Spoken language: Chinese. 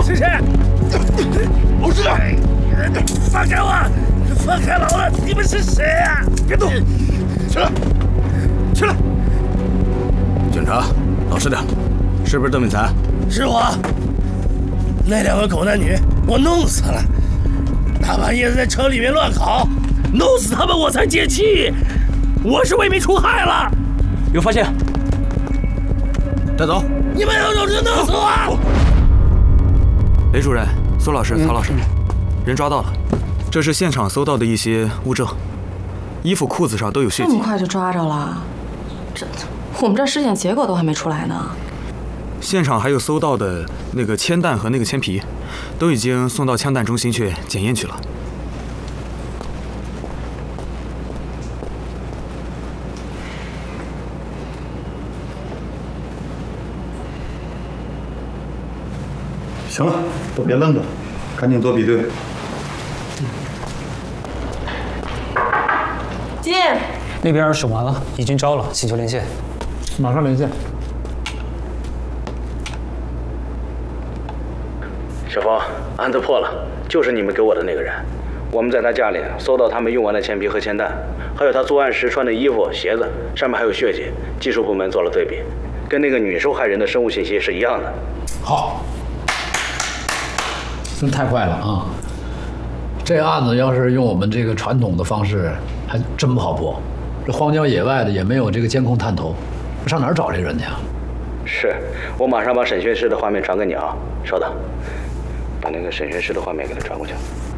是谁？ 我知道。 放开我！放开老子！你们是谁啊？ 别动！起来！起来！ 警察，老实点，是不是邓敏才？ 是我。那两个狗男女，我弄死了。大半夜在车里面乱搞，弄死他们我才解气。我是为民除害了。 有发现，带走。 你们有种就弄死我！ 雷主任、苏老师、曹老师，人抓到了，这是现场搜到的一些物证，衣服、裤子上都有血迹。 这么快就抓着了？我们这尸检结果都还没出来呢。 现场还有搜到的那个铅弹和那个铅皮，都已经送到枪弹中心去检验去了。 行了，都别愣着，赶紧做比对。 进。 那边审完了，已经招了，请求连线。 马上连线。 小峰，案子破了，就是你们给我的那个人。我们在他家里搜到他们用完的铅皮和铅弹，还有他作案时穿的衣服、鞋子，上面还有血迹。技术部门做了对比，跟那个女受害人的生物信息是一样的。 好。真太快了啊！这案子要是用我们这个传统的方式，还真不好破。这荒郊野外的也没有这个监控探头，上哪儿找这人去啊？ 是，我马上把审讯室的画面传给你啊。稍等，把那个审讯室的画面给他传过去。